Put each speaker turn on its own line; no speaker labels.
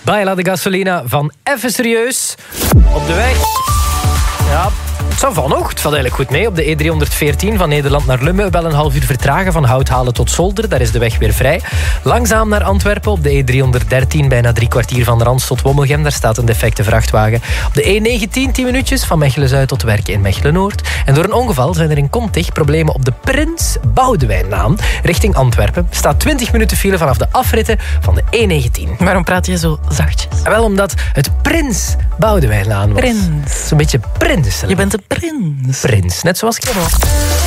Baila de Gasolina van Even Serieus. Op de weg. Ja, het zou van nog. Het valt eigenlijk goed mee. Op de E314 van Nederland naar Lummen wel een half uur vertragen van Houthalen tot Zolder. Daar is de weg weer vrij. Langzaam naar Antwerpen op de E313 bijna 3 kwartier van Rans tot Wommelgem. Daar staat een defecte vrachtwagen. Op de E19 10 minuutjes van Mechelen-Zuid tot Werken in Mechelen-Noord. En door een ongeval zijn er in Contig problemen op de Prins Boudewijnlaan richting Antwerpen. Staat 20 minuten file vanaf de afritten van de E19.
Waarom praat je zo zachtjes?
Wel omdat het Prins Boudewijnlaan was.
Prins.
Zo'n beetje prins.
Je bent een prins.
Prins, net zoals ik.